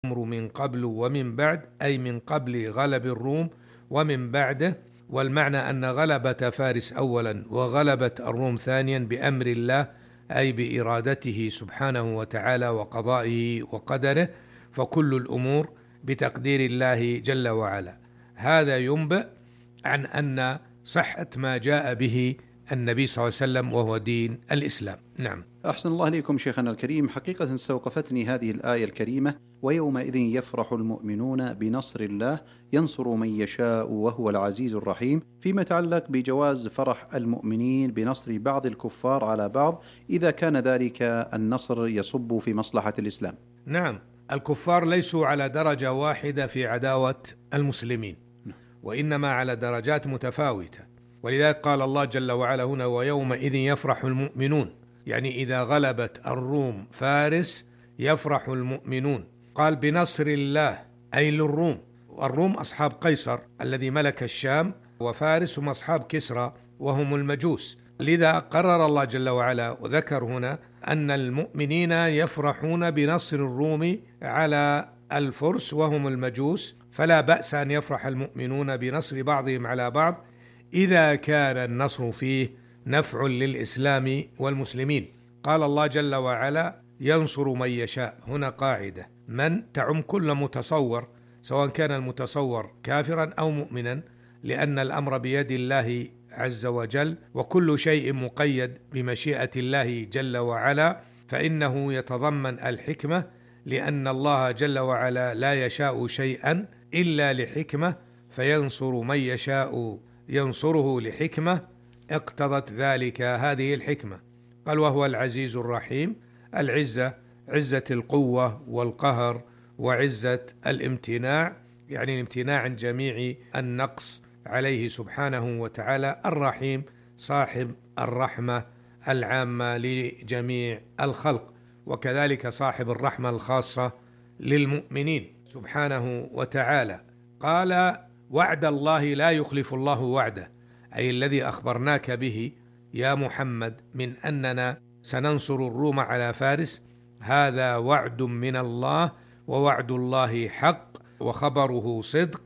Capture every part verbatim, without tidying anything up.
الأمر من قبل ومن بعد، أي من قبل غلب الروم ومن بعده. والمعنى أن غلبة فارس أولا وغلبة الروم ثانيا بأمر الله، أي بإرادته سبحانه وتعالى وقضائه وقدره، فكل الأمور بتقدير الله جل وعلا. هذا ينبئ عن أن صحة ما جاء به النبي صلى الله عليه وسلم وهو دين الإسلام. نعم. أحسن الله إليكم شيخنا الكريم. حقيقة استوقفتني هذه الآية الكريمة: ويومئذ يفرح المؤمنون بنصر الله ينصر من يشاء وهو العزيز الرحيم، فيما يتعلق بجواز فرح المؤمنين بنصر بعض الكفار على بعض إذا كان ذلك النصر يصب في مصلحة الإسلام. نعم، الكفار ليسوا على درجة واحدة في عداوة المسلمين، وإنما على درجات متفاوتة. ولذلك قال الله جل وعلا هنا: ويومئذ يفرح المؤمنون، يعني إذا غلبت الروم فارس يفرح المؤمنون. قال بنصر الله أي للروم، والروم أصحاب قيصر الذي ملك الشام، وفارس هم أصحاب كسرى وهم المجوس. لذا قرر الله جل وعلا وذكر هنا أن المؤمنين يفرحون بنصر الروم على الفرس وهم المجوس، فلا بأس أن يفرح المؤمنون بنصر بعضهم على بعض إذا كان النصر فيه نفع للإسلام والمسلمين. قال الله جل وعلا: ينصر من يشاء. هنا قاعدة من تعم كل متصور، سواء كان المتصور كافرا أو مؤمنا، لأن الأمر بيد الله عز وجل، وكل شيء مقيد بمشيئة الله جل وعلا، فإنه يتضمن الحكمة، لأن الله جل وعلا لا يشاء شيئا إلا لحكمة، فينصر من يشاء ينصره لحكمة اقتضت ذلك هذه الحكمة. قال: وهو العزيز الرحيم. العزة عزة القوة والقهر وعزة الامتناع، يعني الامتناع عن جميع النقص عليه سبحانه وتعالى. الرحيم صاحب الرحمة العامة لجميع الخلق، وكذلك صاحب الرحمة الخاصة للمؤمنين سبحانه وتعالى. قال: وعد الله لا يخلف الله وعده، أي الذي أخبرناك به يا محمد من أننا سننصر الروم على فارس، هذا وعد من الله، ووعد الله حق، وخبره صدق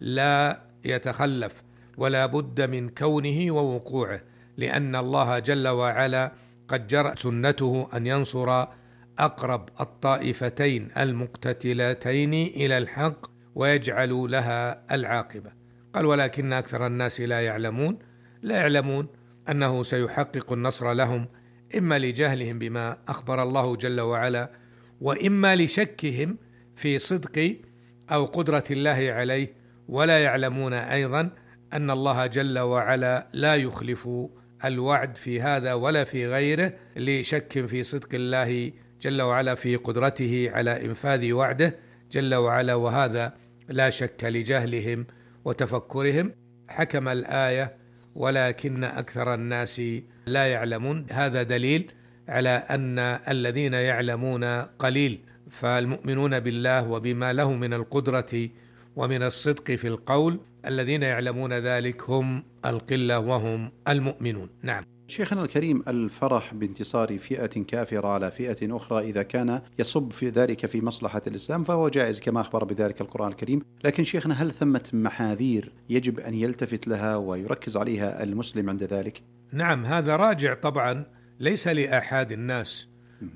لا يتخلف، ولا بد من كونه ووقوعه، لأن الله جل وعلا قد جرت سنته أن ينصر أقرب الطائفتين المقتتلتين إلى الحق ويجعل لها العاقبة. قال: ولكن أكثر الناس لا يعلمون. لا يعلمون أنه سيحقق النصر لهم، إما لجهلهم بما أخبر الله جل وعلا، وإما لشكهم في صدق أو قدرة الله عليه. ولا يعلمون أيضا أن الله جل وعلا لا يخلف الوعد في هذا ولا في غيره، لشك في صدق الله جل وعلا في قدرته على إنفاذ وعده جل وعلا، وهذا لا شك لجهلهم وتفكرهم. حكم الآية: ولكن أكثر الناس لا يعلمون. هذا دليل على أن الذين يعلمون قليل، فالمؤمنون بالله وبما له من القدرة ومن الصدق في القول، الذين يعلمون ذلك هم القلة وهم المؤمنون. نعم. شيخنا الكريم، الفرح بانتصار فئة كافرة على فئة أخرى إذا كان يصب في ذلك في مصلحة الإسلام فهو جائز كما أخبر بذلك القرآن الكريم، لكن شيخنا هل ثمة محاذير يجب أن يلتفت لها ويركز عليها المسلم عند ذلك؟ نعم، هذا راجع طبعا ليس لأحد الناس،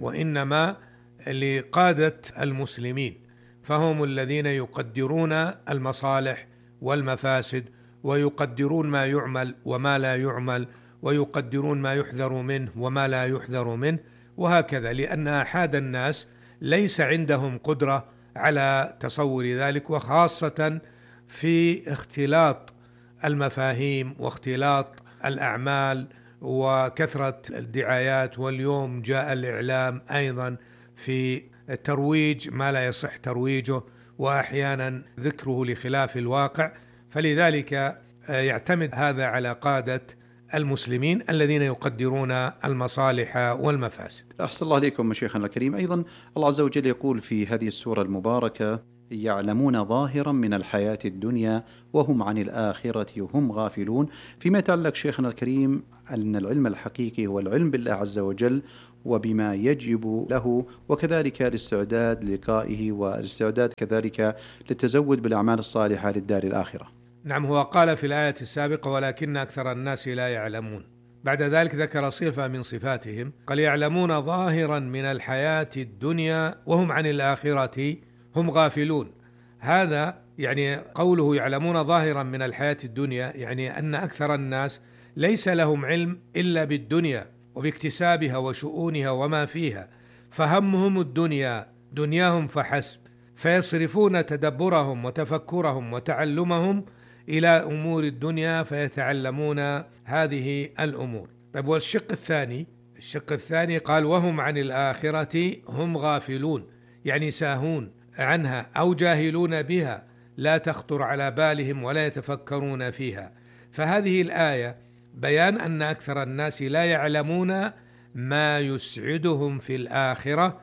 وإنما لقادة المسلمين، فهم الذين يقدرون المصالح والمفاسد، ويقدرون ما يعمل وما لا يعمل، ويقدرون ما يحذر منه وما لا يحذر منه، وهكذا، لأن أحد الناس ليس عندهم قدرة على تصور ذلك، وخاصة في اختلاط المفاهيم واختلاط الأعمال وكثرة الدعايات. واليوم جاء الإعلام أيضا في ترويج ما لا يصح ترويجه، وأحيانا ذكره لخلاف الواقع، فلذلك يعتمد هذا على قادة المسلمين الذين يقدرون المصالح والمفاسد. أحسن الله عليكم شيخنا الكريم. أيضا الله عز وجل يقول في هذه السورة المباركة: يعلمون ظاهرا من الحياة الدنيا وهم عن الآخرة هم غافلون. فيما يتعلق شيخنا الكريم أن العلم الحقيقي هو العلم بالله عز وجل وبما يجب له، وكذلك الاستعداد للقائه والاستعداد كذلك للتزود بالأعمال الصالحة للدار الآخرة. نعم، هو قال في الآية السابقة ولكن أكثر الناس لا يعلمون. بعد ذلك ذكر صفة من صفاتهم، قال يعلمون ظاهرا من الحياة الدنيا وهم عن الآخرة هم غافلون. هذا يعني قوله يعلمون ظاهرا من الحياة الدنيا، يعني أن أكثر الناس ليس لهم علم إلا بالدنيا وباكتسابها وشؤونها وما فيها، فهمهم الدنيا دنياهم فحسب، فيصرفون تدبرهم وتفكرهم وتعلمهم إلى أمور الدنيا فيتعلمون هذه الأمور. طيب والشق الثاني الشق الثاني قال وهم عن الآخرة هم غافلون، يعني ساهون عنها أو جاهلون بها، لا تخطر على بالهم ولا يتفكرون فيها. فهذه الآية بيان أن أكثر الناس لا يعلمون ما يسعدهم في الآخرة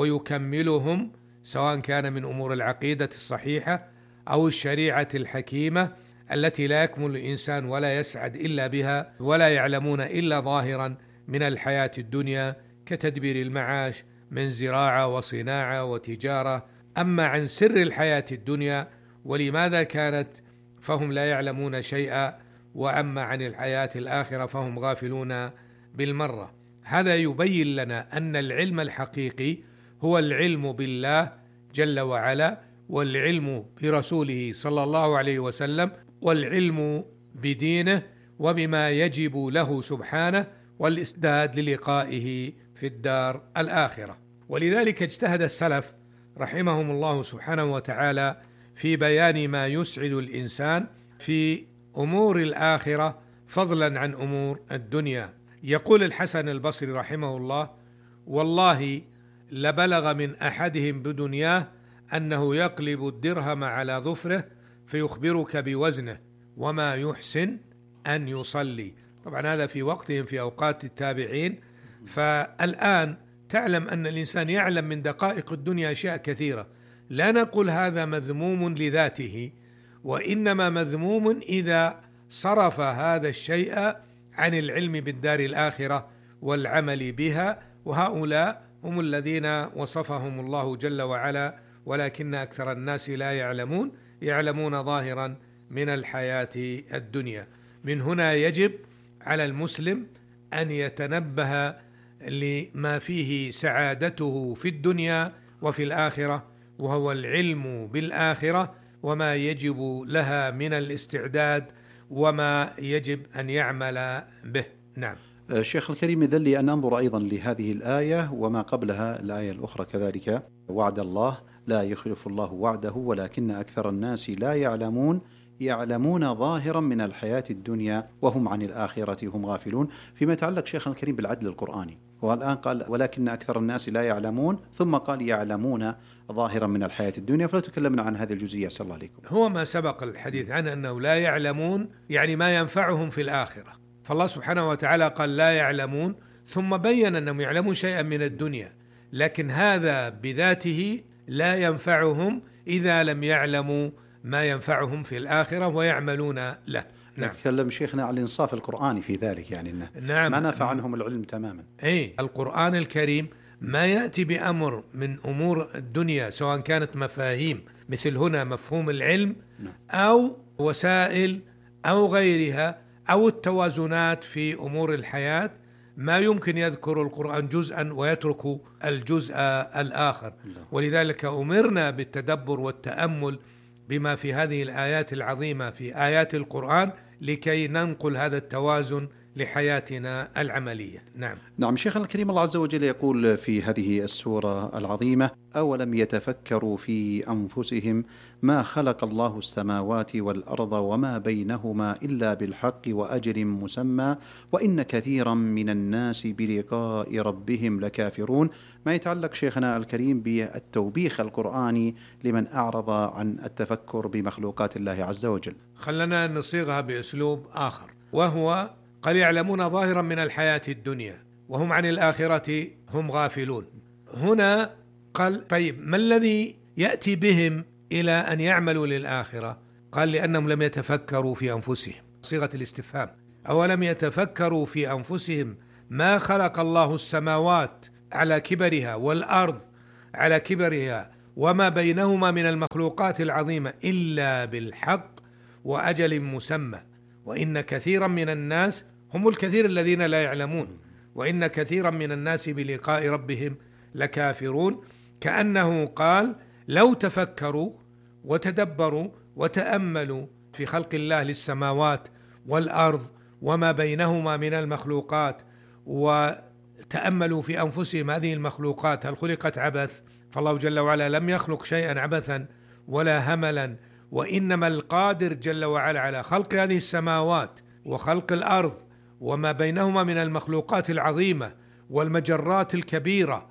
ويكملهم، سواء كان من أمور العقيدة الصحيحة أو الشريعة الحكيمة التي لا يكمل الإنسان ولا يسعد إلا بها، ولا يعلمون إلا ظاهرا من الحياة الدنيا كتدبير المعاش من زراعة وصناعة وتجارة. أما عن سر الحياة الدنيا ولماذا كانت فهم لا يعلمون شيئا، وأما عن الحياة الآخرة فهم غافلون بالمرة. هذا يبين لنا أن العلم الحقيقي هو العلم بالله جل وعلا، والعلم برسوله صلى الله عليه وسلم، والعلم بدينه وبما يجب له سبحانه، والاستعداد للقائه في الدار الآخرة. ولذلك اجتهد السلف رحمهم الله سبحانه وتعالى في بيان ما يسعد الإنسان في أمور الآخرة فضلا عن أمور الدنيا. يقول الحسن البصري رحمه الله: والله لبلغ من أحدهم بدنياه أنه يقلب الدرهم على ظفره فيخبرك بوزنه وما يحسن أن يصلي. طبعا هذا في وقتهم في أوقات التابعين، فالآن تعلم أن الإنسان يعلم من دقائق الدنيا أشياء كثيرة. لا نقول هذا مذموم لذاته، وإنما مذموم إذا صرف هذا الشيء عن العلم بالدار الآخرة والعمل بها، وهؤلاء هم الذين وصفهم الله جل وعلا: ولكن أكثر الناس لا يعلمون، يعلمون ظاهرا من الحياة الدنيا. من هنا يجب على المسلم أن يتنبه لما فيه سعادته في الدنيا وفي الآخرة، وهو العلم بالآخرة وما يجب لها من الاستعداد وما يجب أن يعمل به. نعم. شيخ الكريم، إذن لي أن أنظر أيضا لهذه الآية وما قبلها الآية الأخرى كذلك: وعد الله لا يخلف الله وعده ولكن أكثر الناس لا يعلمون يعلمون ظاهرا من الحياة الدنيا وهم عن الآخرة هم غافلون. فيما يتعلق شيخ الكريم بالعدل القرآني، والآن قال ولكن أكثر الناس لا يعلمون، ثم قال يعلمون ظاهرا من الحياة الدنيا، فلا تكلمنا عن هذه الجزئية صلى الله عليكم. هو ما سبق الحديث عنه أنه لا يعلمون يعني ما ينفعهم في الآخرة، فالله سبحانه وتعالى قال لا يعلمون، ثم بين أنهم يعلمون شيئا من الدنيا، لكن هذا بذاته لا ينفعهم إذا لم يعلموا ما ينفعهم في الآخرة ويعملون له. نعم. نتكلم شيخنا عن الإنصاف القرآني في ذلك، يعني إنه نعم. ما نفع عنهم العلم تماما. أي القرآن الكريم ما يأتي بأمر من أمور الدنيا، سواء كانت مفاهيم مثل هنا مفهوم العلم أو وسائل أو غيرها أو التوازنات في أمور الحياة، ما يمكن يذكر القرآن جزءا ويترك الجزء الآخر. ولذلك أمرنا بالتدبر والتأمل بما في هذه الآيات العظيمة في آيات القرآن لكي ننقل هذا التوازن لحياتنا العملية. نعم. نعم. شيخنا الكريم، الله عز وجل يقول في هذه السورة العظيمة: أولم يتفكروا في أنفسهم ما خلق الله السماوات والأرض وما بينهما إلا بالحق وأجل مسمى وإن كثيرا من الناس بلقاء ربهم لكافرون. ما يتعلق شيخنا الكريم بالتوبيخ القرآني لمن أعرض عن التفكر بمخلوقات الله عز وجل. خلنا نصيغها بأسلوب آخر، وهو قال يعلمون ظاهرا من الحياة الدنيا وهم عن الآخرة هم غافلون. هنا قال طيب ما الذي يأتي بهم إلى أن يعملوا للآخرة؟ قال لأنهم لم يتفكروا في أنفسهم، صيغة الاستفهام. أولم يتفكروا في أنفسهم ما خلق الله السماوات على كبرها والأرض على كبرها وما بينهما من المخلوقات العظيمة إلا بالحق وأجل مسمى، وإن كثيرا من الناس هم الكثير الذين لا يعلمون، وإن كثيرا من الناس بلقاء ربهم لكافرون. كأنه قال لو تفكروا وتدبروا وتأملوا في خلق الله للسماوات والأرض وما بينهما من المخلوقات، وتأملوا في أنفسهم هذه المخلوقات هل خلقت عبث؟ فالله جل وعلا لم يخلق شيئا عبثا ولا هملا، وإنما القادر جل وعلا على خلق هذه السماوات وخلق الأرض وما بينهما من المخلوقات العظيمة والمجرات الكبيرة.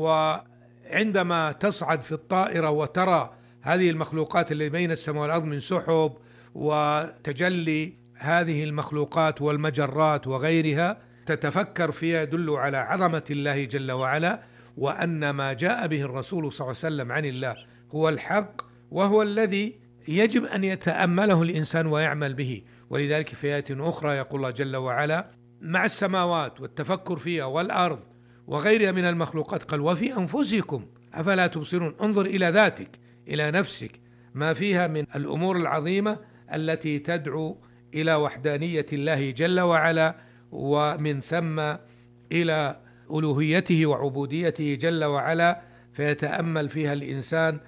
وعندما تصعد في الطائرة وترى هذه المخلوقات اللي بين السماء والأرض من سحب وتجلي هذه المخلوقات والمجرات وغيرها، تتفكر فيها، يدل على عظمة الله جل وعلا، وأن ما جاء به الرسول صلى الله عليه وسلم عن الله هو الحق، وهو الذي يجب أن يتأمله الإنسان ويعمل به. ولذلك في آيات أخرى يقول الله جل وعلا مع السماوات والتفكر فيها والأرض وغيرها من المخلوقات قال وفي أنفسكم أفلا تبصرون. انظر إلى ذاتك، إلى نفسك، ما فيها من الأمور العظيمة التي تدعو إلى وحدانية الله جل وعلا، ومن ثم إلى ألوهيته وعبوديته جل وعلا، فيتأمل فيها الإنسان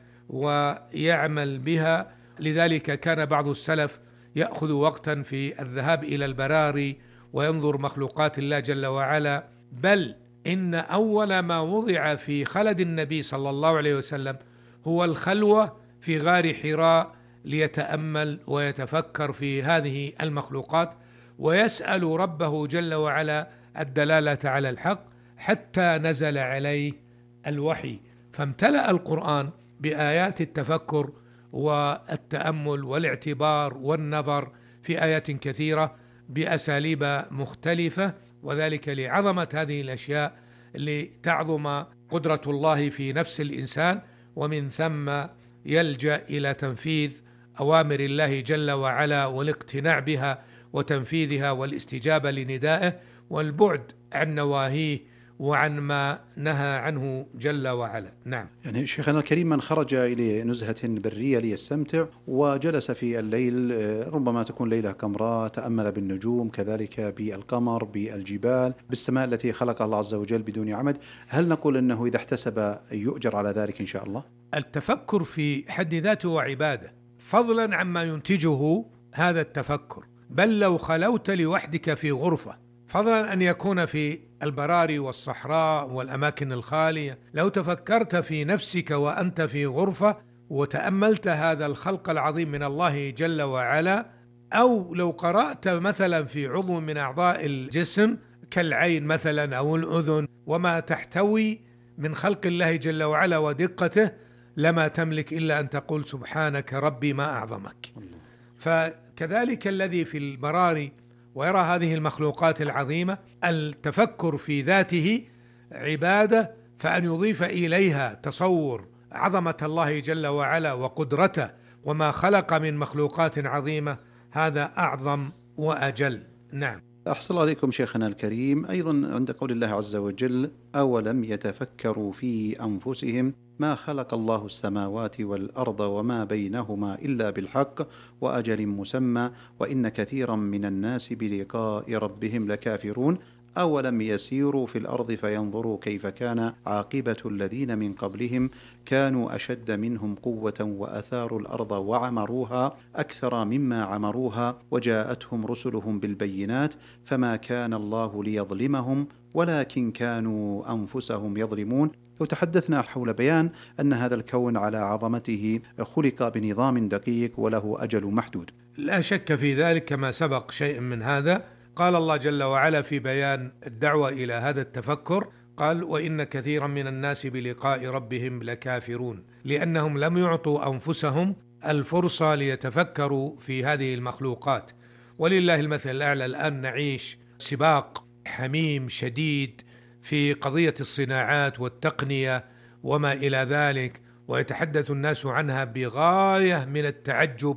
ويعمل بها. لذلك كان بعض السلف يأخذ وقتا في الذهاب إلى البراري وينظر مخلوقات الله جل وعلا، بل إن أول ما وضع في خلد النبي صلى الله عليه وسلم هو الخلوة في غار حراء ليتأمل ويتفكر في هذه المخلوقات ويسأل ربه جل وعلا الدلالة على الحق، حتى نزل عليه الوحي، فامتلأ القرآن بآيات التفكر والتأمل والاعتبار والنظر في آيات كثيرة بأساليب مختلفة، وذلك لعظمة هذه الأشياء لتعظم قدرة الله في نفس الإنسان، ومن ثم يلجأ إلى تنفيذ أوامر الله جل وعلا والاقتناع بها وتنفيذها والاستجابة لندائه والبعد عن نواهيه وعن ما نهى عنه جل وعلا. نعم. يعني شيخنا الكريم من خرج إلى نزهة برية ليستمتع وجلس في الليل، ربما تكون ليلة كمراء، تأمل بالنجوم، كذلك بالقمر، بالجبال، بالسماء التي خلقها الله عز وجل بدون عمد، هل نقول أنه إذا احتسب يؤجر على ذلك إن شاء الله؟ التفكر في حد ذاته عبادة، فضلا عما ينتجه هذا التفكر. بل لو خلوت لوحدك في غرفة، فضلا أن يكون في البراري والصحراء والأماكن الخالية، لو تفكرت في نفسك وأنت في غرفة وتأملت هذا الخلق العظيم من الله جل وعلا، أو لو قرأت مثلا في عضو من أعضاء الجسم كالعين مثلا أو الأذن وما تحتوي من خلق الله جل وعلا ودقته، لما تملك إلا أن تقول سبحانك ربي ما أعظمك. فكذلك الذي في البراري ويرى هذه المخلوقات العظيمة، التفكر في ذاته عبادة، فأن يضيف إليها تصور عظمة الله جل وعلا وقدرته وما خلق من مخلوقات عظيمة، هذا أعظم وأجل. نعم. أحسن الله عليكم شيخنا الكريم. أيضا عند قول الله عز وجل أولم يتفكروا في أنفسهم ما خلق الله السماوات والأرض وما بينهما إلا بالحق وأجل مسمى وإن كثيرا من الناس بلقاء ربهم لكافرون أولم يسيروا في الأرض فينظروا كيف كان عاقبة الذين من قبلهم كانوا أشد منهم قوة وأثاروا الأرض وعمروها أكثر مما عمروها وجاءتهم رسلهم بالبينات فما كان الله ليظلمهم ولكن كانوا أنفسهم يظلمون. لو تحدثنا حول بيان أن هذا الكون على عظمته خلق بنظام دقيق وله أجل محدود، لا شك في ذلك كما سبق شيء من هذا. قال الله جل وعلا في بيان الدعوة إلى هذا التفكر، قال وإن كثيرا من الناس بلقاء ربهم لكافرون، لأنهم لم يعطوا أنفسهم الفرصة ليتفكروا في هذه المخلوقات. ولله المثل الأعلى، الآن نعيش سباق حميم شديد في قضية الصناعات والتقنية وما إلى ذلك، ويتحدث الناس عنها بغاية من التعجب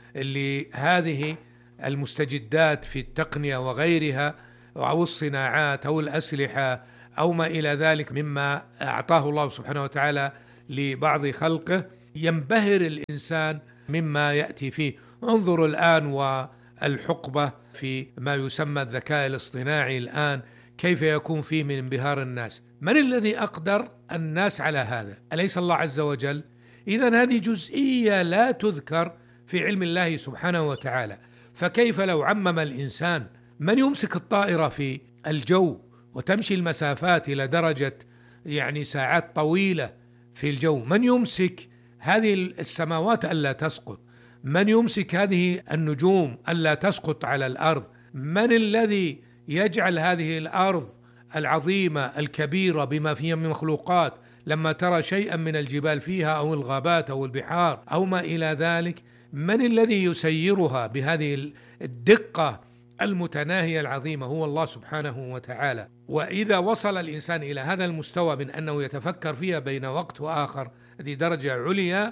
لهذه المستجدات في التقنية وغيرها، أو الصناعات أو الأسلحة أو ما إلى ذلك مما أعطاه الله سبحانه وتعالى لبعض خلقه، ينبهر الإنسان مما يأتي فيه. انظروا الآن والحقبة في ما يسمى الذكاء الاصطناعي الآن كيف يكون فيه من انبهار الناس. من الذي أقدر الناس على هذا؟ أليس الله عز وجل؟ إذن هذه جزئية لا تذكر في علم الله سبحانه وتعالى. فكيف لو عمم الإنسان؟ من يمسك الطائرة في الجو وتمشي المسافات إلى درجة يعني ساعات طويلة في الجو؟ من يمسك هذه السماوات ألا تسقط؟ من يمسك هذه النجوم ألا تسقط على الأرض؟ من الذي يجعل هذه الأرض العظيمة الكبيرة بما فيها من مخلوقات لما ترى شيئا من الجبال فيها أو الغابات أو البحار أو ما إلى ذلك، من الذي يسيرها بهذه الدقة المتناهية العظيمة؟ هو الله سبحانه وتعالى. وإذا وصل الإنسان إلى هذا المستوى من أنه يتفكر فيها بين وقت وآخر، هذه درجة عليا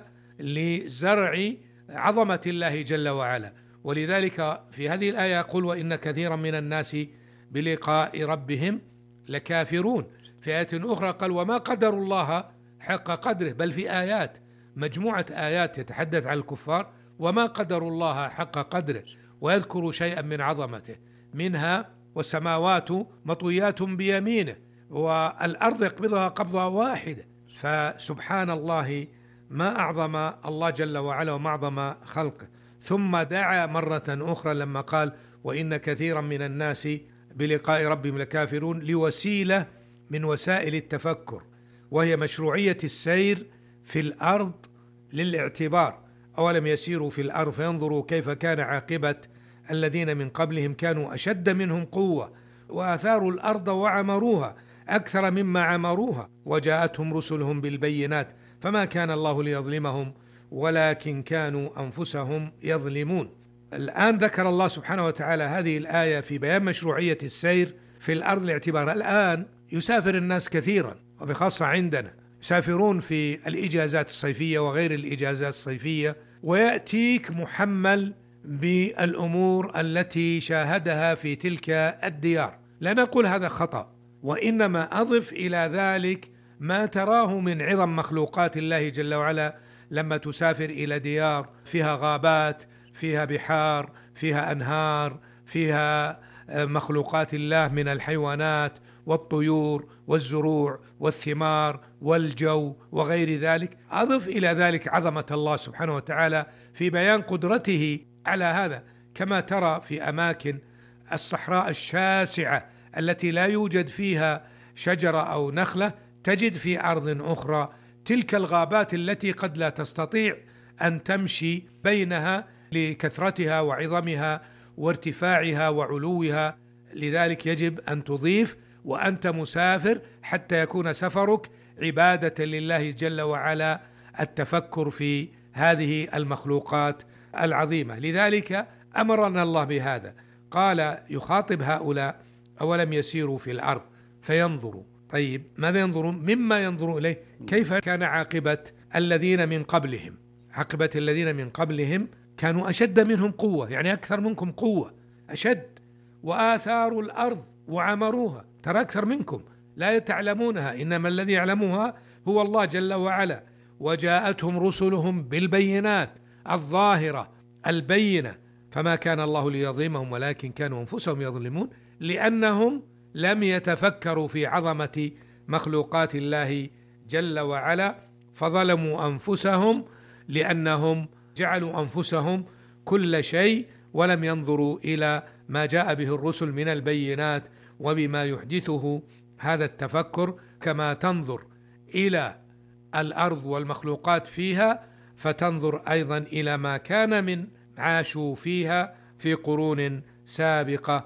لزرع عظمة الله جل وعلا. ولذلك في هذه الآية يقول: وإن كثيرا من الناس بلقاء ربهم لكافرون. في آية أخرى قال: وما قدر الله حق قدره. بل في آيات مجموعة آيات يتحدث عن الكفار وما قدر الله حق قدره، ويذكر شيئا من عظمته، منها: والسماوات مطويات بيمينه والأرض يقبضها قبضة واحدة. فسبحان الله ما أعظم الله جل وعلا وما أعظم خلقه. ثم دعا مرة أخرى لما قال: وإن كثيرا من الناس بلقاء ربهم لكافرون، لوسيلة من وسائل التفكر، وهي مشروعية السير في الأرض للاعتبار. أولم يسيروا في الأرض فينظروا كيف كان عاقبة الذين من قبلهم كانوا أشد منهم قوة وآثاروا الأرض وعمروها أكثر مما عمروها وجاءتهم رسلهم بالبينات فما كان الله ليظلمهم ولكن كانوا أنفسهم يظلمون. الآن ذكر الله سبحانه وتعالى هذه الآية في بيان مشروعية السير في الأرض لاعتبار. الآن يسافر الناس كثيرا، وبخاصة عندنا يسافرون في الإجازات الصيفية وغير الإجازات الصيفية، ويأتيك محمل بالأمور التي شاهدها في تلك الديار. لا نقول هذا خطأ، وإنما أضف إلى ذلك ما تراه من عظم مخلوقات الله جل وعلا لما تسافر إلى ديار فيها غابات، فيها بحار، فيها أنهار، فيها مخلوقات الله من الحيوانات والطيور والزروع والثمار والجو وغير ذلك. أضف إلى ذلك عظمة الله سبحانه وتعالى في بيان قدرته على هذا، كما ترى في أماكن الصحراء الشاسعة التي لا يوجد فيها شجرة أو نخلة، تجد في أرض أخرى تلك الغابات التي قد لا تستطيع أن تمشي بينها لكثرتها وعظمها وارتفاعها وعلوها. لذلك يجب أن تضيف وأنت مسافر حتى يكون سفرك عبادة لله جل وعلا، التفكر في هذه المخلوقات العظيمة. لذلك أمرنا الله بهذا، قال يخاطب هؤلاء: أولم يسيروا في الأرض فينظروا. طيب ماذا ينظرون؟ مما ينظرون إليه كيف كان عاقبة الذين من قبلهم. عاقبة الذين من قبلهم كانوا أشد منهم قوة، يعني أكثر منكم قوة، أشد، وآثاروا الأرض وعمروها. ترى أكثر منكم لا تعلمونها، إنما الذي يعلمها هو الله جل وعلا. وجاءتهم رسلهم بالبينات الظاهرة البينة فما كان الله ليظلمهم ولكن كانوا أنفسهم يظلمون، لأنهم لم يتفكروا في عظمة مخلوقات الله جل وعلا فظلموا أنفسهم، لأنهم جعلوا أنفسهم كل شيء ولم ينظروا إلى ما جاء به الرسل من البينات وبما يحدثه هذا التفكر. كما تنظر إلى الأرض والمخلوقات فيها فتنظر أيضا إلى ما كان من عاشوا فيها في قرون سابقة.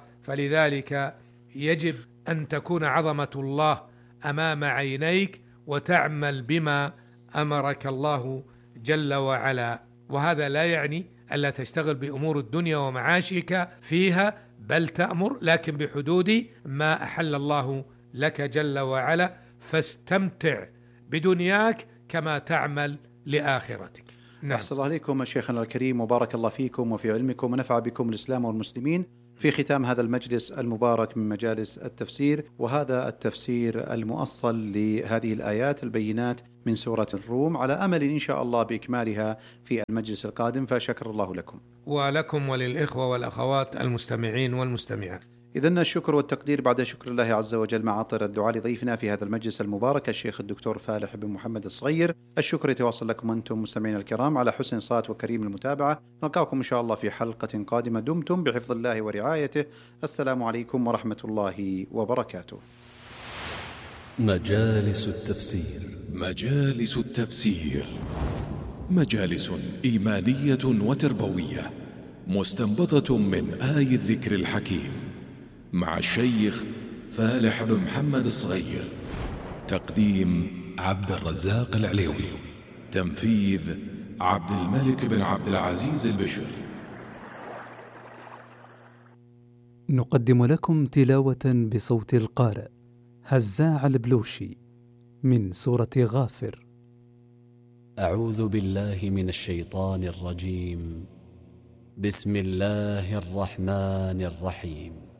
فلذلك يجب أن تكون عظمة الله أمام عينيك وتعمل بما أمرك الله جل وعلا. وهذا لا يعني ألا تشتغل بأمور الدنيا ومعاشك فيها، بل تأمر لكن بحدود ما أحل الله لك جل وعلا، فاستمتع بدنياك كما تعمل لآخرتك. نعم. أحسن الله عليكم شيخنا الكريم، وبارك الله فيكم وفي علمكم ونفع بكم الإسلام والمسلمين. في ختام هذا المجلس المبارك من مجالس التفسير، وهذا التفسير المؤصل لهذه الآيات البينات من سورة الروم، على أمل إن شاء الله بإكمالها في المجلس القادم، فشكر الله لكم ولكم وللإخوة والأخوات المستمعين والمستمعات. إذن الشكر والتقدير بعد شكر الله عز وجل مع عطر الدعاء لضيفنا في هذا المجلس المبارك الشيخ الدكتور فالح بن محمد الصغير. الشكر يتواصل لكم أنتم مستمعين الكرام على حسن صوت وكريم المتابعة. نلقاكم إن شاء الله في حلقة قادمة، دمتم بحفظ الله ورعايته. السلام عليكم ورحمة الله وبركاته. مجالس التفسير. مجالس التفسير مجالس إيمانية وتربوية مستنبطة من آي الذكر الحكيم مع الشيخ فالح بن محمد الصغير. تقديم عبد الرزاق العليوي. تنفيذ عبد الملك بن عبد العزيز البشر. نقدم لكم تلاوة بصوت القارئ هزاع البلوشي من سورة غافر. أعوذ بالله من الشيطان الرجيم. بسم الله الرحمن الرحيم.